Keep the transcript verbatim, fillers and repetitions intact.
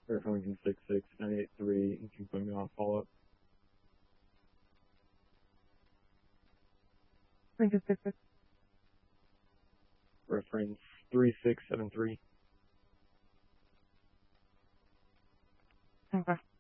Verifying from six six nine eight three and confirming on follow-up. Lincoln six six. Reference three six seven three. Okay.